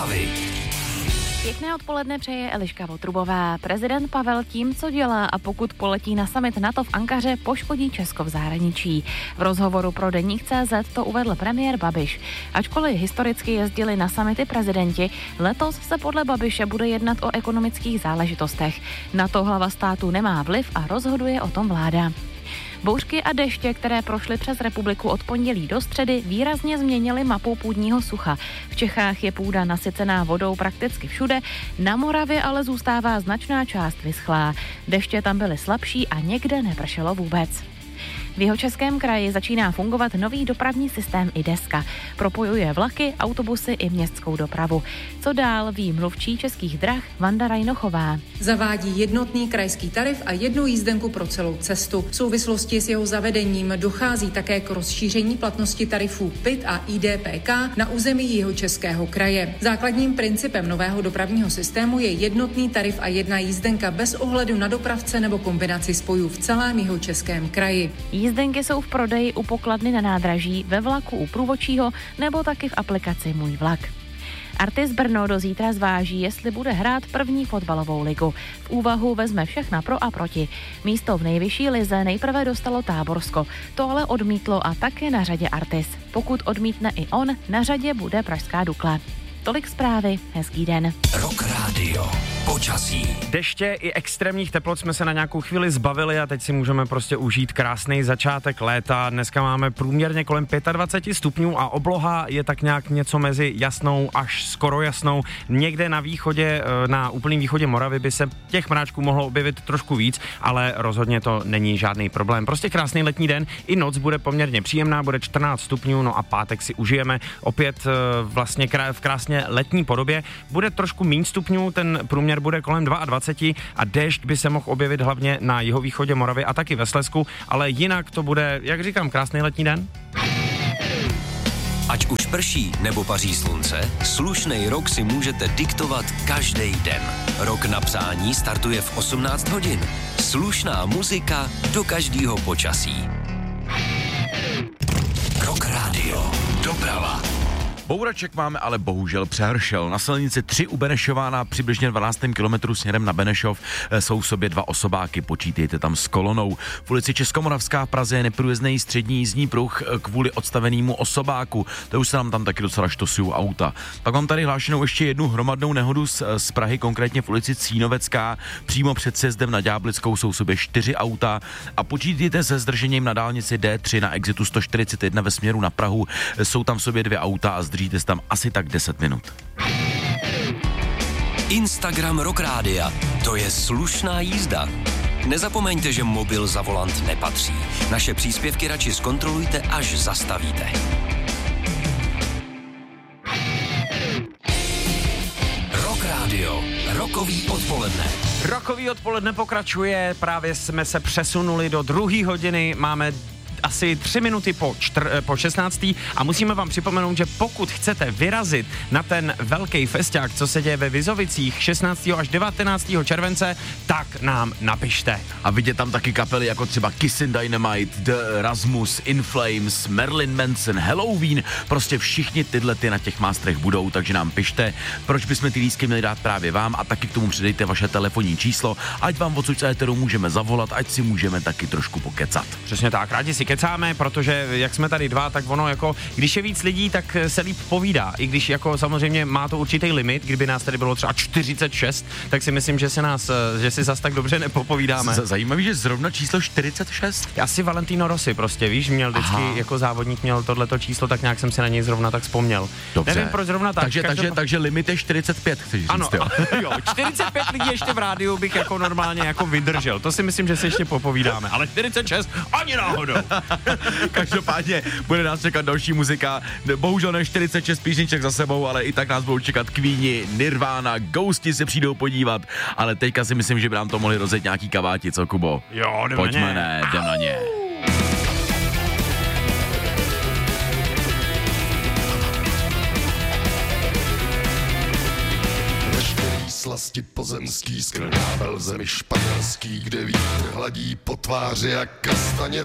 Zprávy. Pěkné odpoledne přeje Eliška Votrubová. Prezident Pavel tím, co dělá a pokud poletí na summit NATO v Ankaře, poškodí Česko v zahraničí. V rozhovoru pro Deník CZ to uvedl premiér Babiš. Ačkoliv historicky jezdili na summity prezidenti, letos se podle Babiše bude jednat o ekonomických záležitostech. Na to hlava státu nemá vliv a rozhoduje o tom vláda. Bouřky a deště, které prošly přes republiku od pondělí do středy, výrazně změnily mapu půdního sucha. V Čechách je půda nasycená vodou prakticky všude, na Moravě ale zůstává značná část vyschlá. Deště tam byly slabší a někde nepršelo vůbec. V Jihočeském kraji začíná fungovat nový dopravní systém iDeska. Propojuje vlaky, autobusy i městskou dopravu. Co dál, ví mluvčí Českých drah Vanda Rajnochová. Zavádí jednotný krajský tarif a jednu jízdenku pro celou cestu. V souvislosti s jeho zavedením dochází také k rozšíření platnosti tarifů PIT a IDPK na území Jihočeského kraje. Základním principem nového dopravního systému je jednotný tarif a jedna jízdenka bez ohledu na dopravce nebo kombinaci spojů v celém Jihočeském kraji. Jízdenky jsou v prodeji u pokladny na nádraží, ve vlaku u průvodčího nebo taky v aplikaci Můj vlak. Artis Brno do zítra zváží, jestli bude hrát první fotbalovou ligu. V úvahu vezme všechna pro a proti. Místo v nejvyšší lize nejprve dostalo Táborsko. To ale odmítlo a tak je na řadě Artis. Pokud odmítne i on, na řadě bude pražská Dukla. Tolik zprávy, hezký den. Rock Radio. Počasí. Deště i extrémních teplot jsme se na nějakou chvíli zbavili a teď si můžeme prostě užít krásný začátek léta. Dneska máme průměrně kolem 25 stupňů a obloha je tak nějak něco mezi jasnou až skoro jasnou. Někde na východě, na úplném východě Moravy by se těch mráčků mohlo objevit trošku víc, ale rozhodně to není žádný problém. Prostě krásný letní den, i noc bude poměrně příjemná, bude 14 stupňů, no a pátek si užijeme opět vlastně v krásně letní podobě. Bude trošku méně stupňů, ten průměr bude kolem 22 a déšť by se mohl objevit hlavně na jihovýchodě Moravy a taky ve Slezsku, ale jinak to bude, jak říkám, krásný letní den. Ať už prší nebo paří slunce, slušnej rok si můžete diktovat každý den. Rok na psání startuje v 18 hodin. Slušná muzika do každého počasí. Rock Radio. Doprava. Bouraček máme ale bohužel přehršel. Na silnici 3 u Benešova na přibližně 12. kilometru směrem na Benešov jsou v sobě 2 osobáky, počítejte tam s kolonou. V ulici Českomoravská v Praze je neprůjezdný střední jízdní pruh kvůli odstavenému osobáku. To už se nám tam taky docela štosují auta. Pak mám tady hlášenou ještě jednu hromadnou nehodu z Prahy, konkrétně v ulici Cínovecká. Přímo před sjezdem na Ďáblickou jsou v sobě 4 auta a počítejte se zdržením na dálnici D3 na exitu 141 ve směru na Prahu. Jsou tam v sobě 2 auta a zdržíte se tam asi tak 10 minut. Instagram Rock Rádia. To je slušná jízda. Nezapomeňte, že mobil za volant nepatří. Naše příspěvky radši zkontrolujte, až zastavíte. Rock Radio. Rokový odpoledne. Rokový odpoledne pokračuje, právě jsme se přesunuli do 2. hodiny, máme asi 3 minuty po 16. a musíme vám připomenout, že pokud chcete vyrazit na ten velký festiák, co se děje ve Vizovicích 16. až 19. července, tak nám napište. A vidět tam taky kapely jako třeba Kissin' Dynamite, The Rasmus, In Flames, Marilyn Manson, Halloween, prostě všichni tyhle na těch mástrech budou, takže nám pište, proč bychom ty lístky měli dát právě vám a taky k tomu přidejte vaše telefonní číslo, ať vám odsud z éteru můžeme zavolat, ať si můžeme taky trošku pokecat. Přesně tak, rádi si kecáme, protože jak jsme tady 2, tak ono jako, když je víc lidí, tak se líp povídá. I když jako samozřejmě má to určitý limit, kdyby nás tady bylo třeba 46, tak si myslím, že si zas tak dobře nepopovídáme. Zajímavý, že zrovna číslo 46? Asi Valentino Rossi prostě, víš, měl vždycky jako závodník měl tohleto číslo, tak nějak jsem si na něj zrovna tak vzpomněl. Dobře. Nevím, proč zrovna tak. Takže limit je 45, chceš říct, ano, jo, 45 lidí ještě v rádiu bych jako normálně jako vydržel. To si myslím, že si ještě popovídáme, ale 46 ani náhodou. Každopádně bude nás čekat další muzika, bohužel ne 46 písniček za sebou, ale i tak nás budou čekat Queeni, Nirvana, Ghosti se přijdou podívat, ale teďka si myslím, že by nám to mohli rozjet nějaký kaváti, co Kubo? Jo, jdem na ně. Slasti pozemský, skrnábel v zemi španělský, kde vítr hladí po tváři jak kastaně